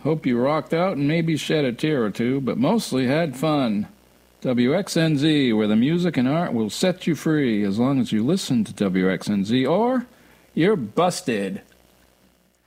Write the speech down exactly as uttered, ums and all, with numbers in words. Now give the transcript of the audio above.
Hope you rocked out and maybe shed a tear or two, but mostly had fun. W X N Z, where the music and art will set you free as long as you listen to W X N Z, or you're busted.